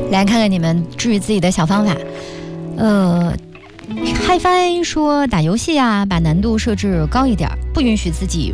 来看看你们治愈自己的小方法。HiFi 说打游戏啊，把难度设置高一点，不允许自己